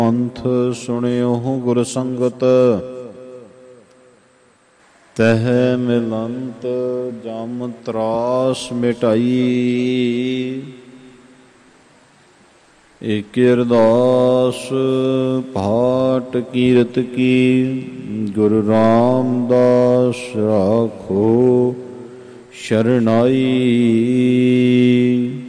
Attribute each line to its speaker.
Speaker 1: ਪੰਥ ਸੁਣਿਓ ਗੁਰ ਸੰਗਤ, ਤਹ ਮਿਲੰਤ ਜਮ ਤਰਾਸ ਮਿਟਾਈ। ਏਕ ਅਰਦਾਸ ਪਾਟ ਕੀਰਤ ਕੀ, ਗੁਰੂ ਰਾਮਦਾਸ ਰਾਖੋ ਸ਼ਰਨਾਈ।